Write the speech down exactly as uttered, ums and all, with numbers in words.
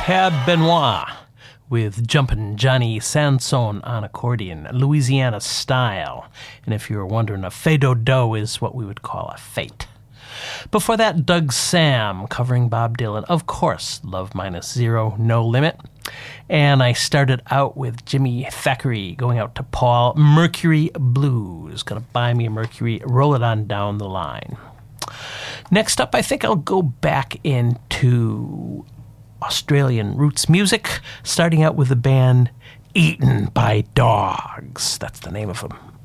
Herb Benoit with Jumpin' Johnny Sanson on accordion, Louisiana style. And if you were wondering, a fade-o-do is what we would call a fate. Before that, Doug Sam covering Bob Dylan. Of course, Love Minus Zero, No Limit. And I started out with Jimmy Thackeray going out to Paul, Mercury Blues. Gonna buy me a Mercury, roll it on down the line. Next up, I think I'll go back into Australian roots music, starting out with the band Eaten by Dogs. That's the name of them.